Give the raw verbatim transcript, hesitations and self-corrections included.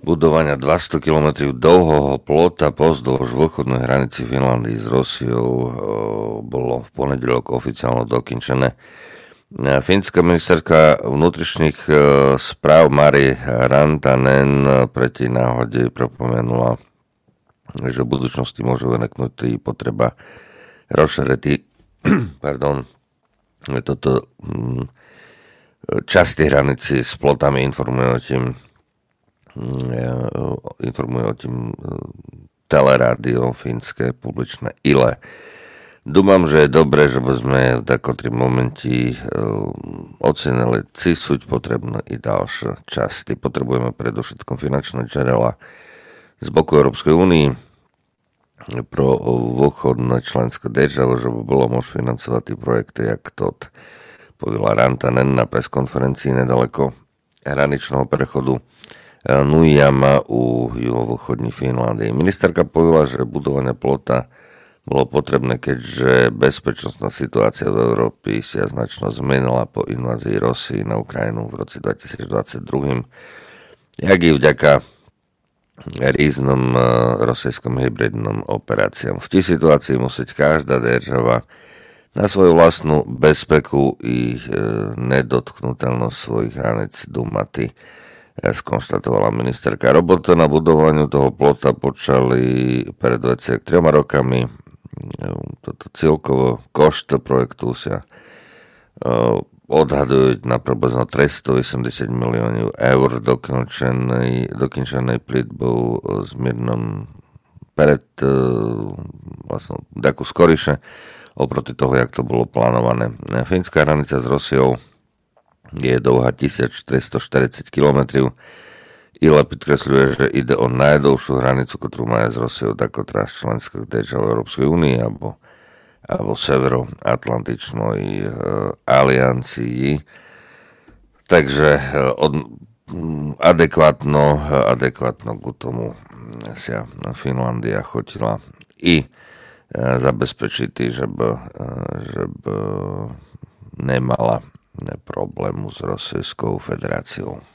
budovania dvesto kilometrov dlhého plota pozdĺž východnej hranici Finlandii s Rusiou bolo v ponedeľok oficiálne dokončené. Fínska ministerka vnútrišných správ Mari Rantanen pre tej náhode pripomenula, že v budúcnosti môže vyniknúť potreba rozšíriť pardon, toto časti hranici s plotami informuje o tým informuje o tým telerádio fínske publičné Yle. Dúfam, že je dobré, že by sme v takotri momenti ocenili, či sú potrebné i ďalšie časti. Potrebujeme predovšetkom finančné čerela z boku Európskej únii pro východné členské državy, že by bolo možné financovať tie projekty, jak to povedala Rantanen na preskonferencii nedaleko hraničného prechodu Nuijama u juhovýchodní Finlandii. Ministerka povedala, že budovanie plota bolo potrebné, keďže bezpečnostná situácia v Európe sa značno zmenila po invázii Rusii na Ukrajinu v roce dvetisícdvadsaťdva, jak i vďaka rýznom rusijskom hybridnom operáciám. V tej situácii musí každá država na svoju vlastnú bezpeku i nedotknutelnosť svojich hraníc dúmati, skonštatovala ministerka. Roboty na budovaniu toho plota počali pred dvadsiatimi troma rokami. Toto celkovo košt projektu sa odhadujú na približno tristoosemdesiat miliónov eur dokončenej, dokončenej plitbou s miernom pred vlastne takú skoriše oproti toho, jak to bolo plánované. Fínska hranica s Rusiou je dlhá tisícštyristoštyridsať kilometrov. Yle podkresľuje, že ide o najdlhšiu hranicu, ktorú má s Rusiou ako teraz členských držav Európskej únie alebo, alebo Severoatlantičnej e, aliancii. Takže od, adekvátno, adekvátno k tomu sa Finlandia chotila i e, zabezpečiť, že by, e, že by nemala problému s Rusijskou federáciou.